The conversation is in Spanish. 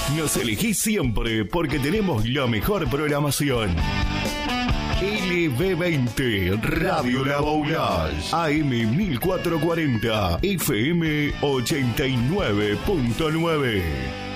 Nos elegís siempre porque tenemos la mejor programación. LB20, Radio La Boulage, AM 1440, FM 89.9.